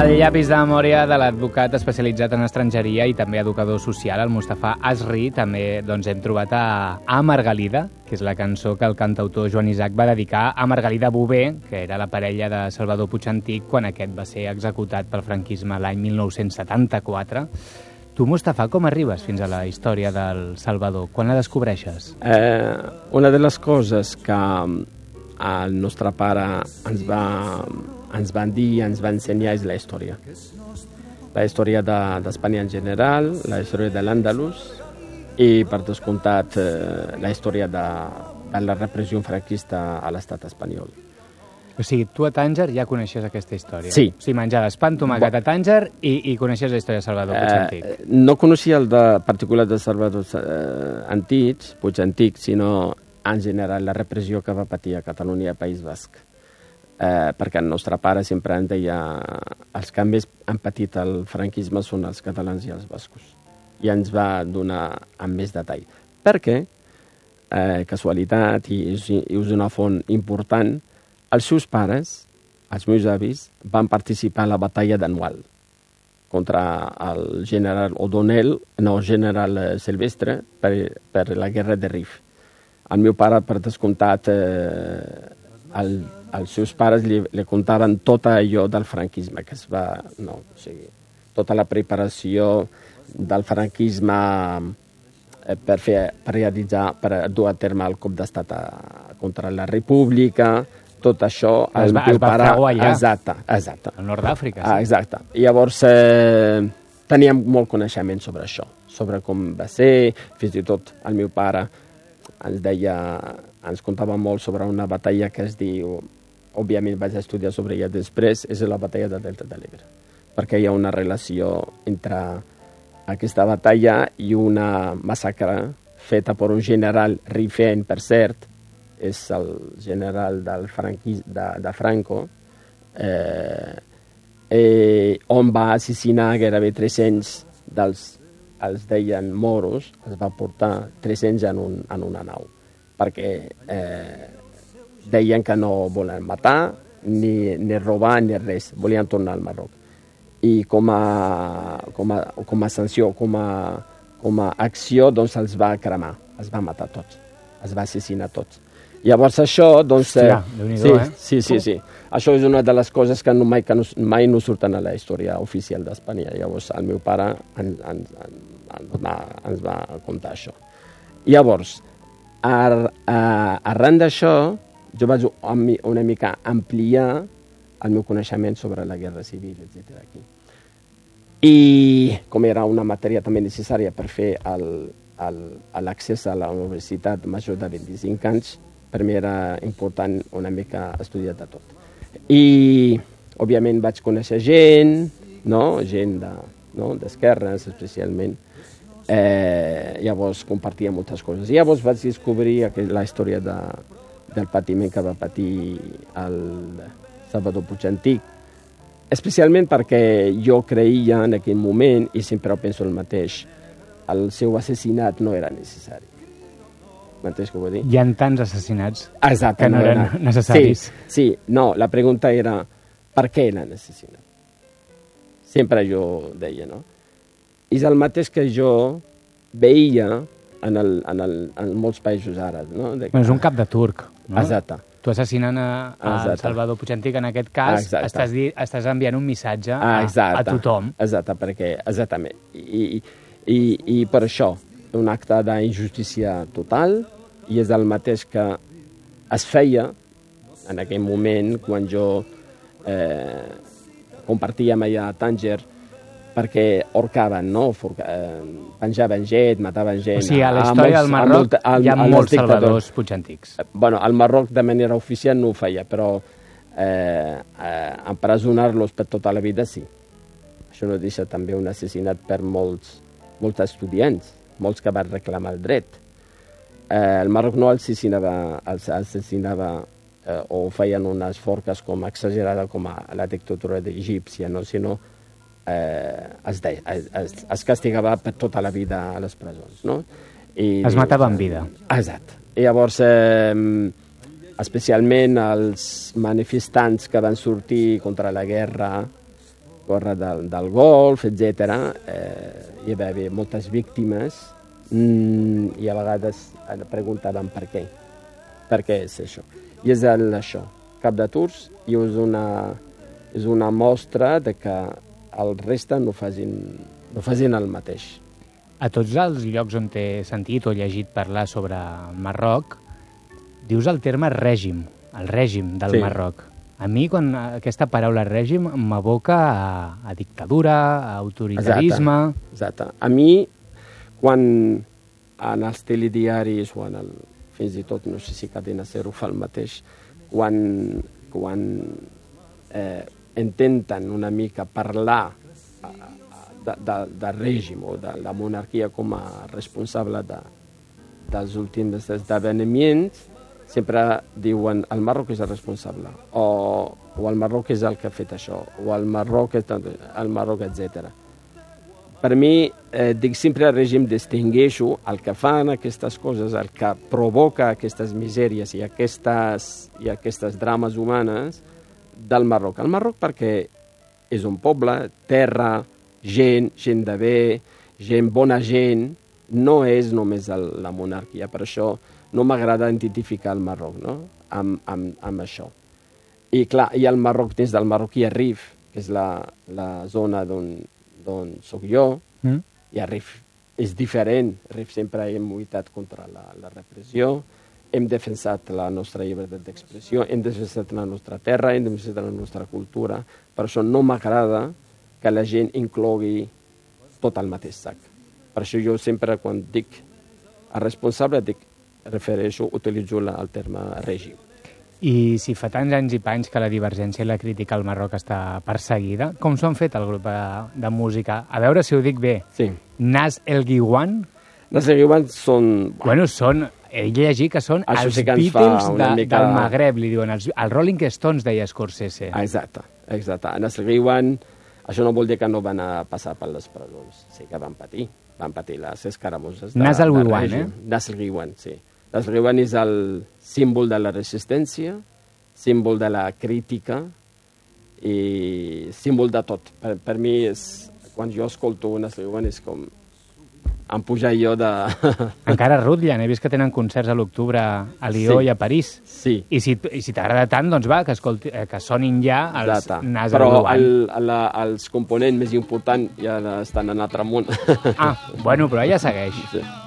El llapis de memòria de l'advocat especialitzat en estrangeria i també educador social, el Mustafa Asri. També hem trobat a Margalida, que és la cançó que el cantautor Joan Isaac va dedicar a Margalida Bové, que era la parella de Salvador Puig Antich quan aquest va ser executat pel franquisme l'any 1974. Tu, Mustafa, com arribes fins a la història del Salvador? Quan la descobreixes? Una de les coses que el nostre pare ens van dir, ens va ensenyar és la història. La història d'Espanya en general, la història de l'Àndalus i, per descomptat, la història de la repressió franquista a l'estat espanyol. O sigui, tu a Tànger ja coneixies aquesta història. Sí. O sigui, menjaves pa amb tomàquet a Tànger i coneixies la història de Salvador Puig Antich. No coneixia el particular de Salvador Puig Antich, sinó en general la repressió que va patir a Catalunya i al País Basc. Perquè el nostre pare sempre ens deia els que més han patit el franquisme són els catalans i els bascos. I ens va donar amb més detall. Perquè, casualitat, i és una font important, els seus pares, els meus avis, van participar a la batalla d'Anual contra el general O'Donnell, general Silvestre, per la guerra de Rif. El meu pare, per descomptat, els seus pares li contaven tot allò del franquisme, que es va... No, o sigui, tota la preparació del franquisme per dur a terme el cop d'estat contra la república, tot això... Es va fer allà. Exacte. Al nord d'Àfrica, sí. Exacte. I llavors teníem molt coneixement sobre això, sobre com va ser, fins i tot el meu pare ens contava molt sobre una batalla que es diu, òbviament vaig estudiar sobre ella després, és la batalla del Delta de l'Ebre, perquè hi ha una relació entre aquesta batalla i una massacre feta per un general rifeny, per cert, és el general de Franco, on va assassinar gairebé 300 els deien moros, els va portar 300 en una nau, perquè deien que no volen matar, ni robar, ni res, volien tornar al Marroc. I com a sanció, com a acció, doncs els va cremar, els va matar tots, els va assassinar tots. Llavors això, doncs... Hòstia, Déu-n'hi-do, Sí. Això és una de les coses que mai no surten a la història oficial d'Espanya. Llavors el meu pare ens va contar això. Llavors, arran d'això, jo vaig una mica ampliar el meu coneixement sobre la guerra civil, etc. aquí. I com era una matèria també necessària per fer l'accés a la universitat major de 25 anys, per mi era important una mica estudiar de tot. I, òbviament, vaig conèixer gent, gent d'esquerres, especialment. Llavors compartia moltes coses. Llavors vaig descobrir la història del patiment que va patir el Salvador Puig Antich, especialment perquè jo creia en aquell moment, i sempre penso el mateix, el seu assassinat no era necessari. M'entens què vull dir? Hi ha tants assassinats que no eren necessaris. Sí, no, la pregunta era per què l'han assassinat? Sempre jo deia, no? És el mateix que jo veia en molts països àrabs, no? És un cap de turc, no? Exacte. Tu assassinant a Salvador Puig Antich, en aquest cas, estàs enviant un missatge a tothom. Exactament. I per això, un acte d'injustícia total, i és el mateix que es feia en aquell moment quan jo compartíem allà a Tànger, perquè horcaven, no? Penjaven gent, mataven gent. O sigui, a la història del Marroc hi ha molts Salvadors Puig Antichs. Bueno, al Marroc de manera oficial no ho feia, però empresonar-los per tota la vida sí. Això no deixa també un assassinat per molts estudiants, molts que van reclamar el dret. El Marroc no assassinava o feien unes forques com exagerades com a la dictadura egípcia, no? Sinó es castigava per tota la vida a les presons, no? Es matava en vida. Exacte. I llavors, especialment els manifestants que van sortir contra la guerra, guerra del Golf, etc. Hi va haver moltes víctimes i a vegades preguntaven per què. Per què és això? I és això. Cap de Turcs i és una mostra de que el reste no facin el mateix. A tots els llocs on t'he sentit o llegit parlar sobre Marroc, dius el terme règim, el règim del Marroc. A mi, quan aquesta paraula règim m'evoca a dictadura, a autoritarisme... Exacte. A mi, quan en els telediaris o fins i tot, no sé si Cadena Ser ho fa el mateix, quan intenten una mica parlar de règim o de la monarquia com a responsable dels últims esdeveniments, sempre diuen el Marroc és el responsable, o el Marroc és el que ha fet això, o el Marroc, etc. Per mi, dic sempre el règim distingueixo el que fan aquestes coses, el que provoca aquestes misèries i aquestes drames humanes del Marroc. El Marroc perquè és un poble, terra, gent de bé, bona gent, no és només la monarquia. Per això no m'agrada identificar el Marroc, no?, amb això. I clar, hi ha el Marroc dins del Marroc, hi ha Rif, que és la zona d'on soc jo, i a Rif és diferent. Rif sempre hem lluitat contra la repressió, hem defensat la nostra llibertat d'expressió, hem defensat la nostra terra, hem defensat la nostra cultura. Per això no m'agrada que la gent inclogui tot al mateix sac. Per això jo sempre, quan dic el responsable, utilitzo el terme règim. I si fa tants anys i panys que la divergència i la crítica al Marroc està perseguida, com s'ho han fet el grup de música? A veure si ho dic bé. Sí. Nas El Guiwan? Nas El Guiwan són... Bueno, he llegit que són els Beatles del Magreb, li diuen. Els Rolling Stones, deia Scorsese. Exacte. Nas El Guiwan, això no vol dir que no van a passar per les presons. Sí que van patir les escaramoses. Nas El Guiwan, Nas El Guiwan, sí. Nas El Guiwan és el símbol de la resistència, símbol de la crítica i símbol de tot. Per mi, quan jo escolto Nas El Guiwan, és com em puja jo de... Encara rutllen, he vist que tenen concerts a l'octubre a Lió i a París. Sí. I si t'agrada tant, doncs va, que sonin ja els Nas El Guiwan. Però els components més importants ja estan en altre món. Bueno, però ja segueix. Sí.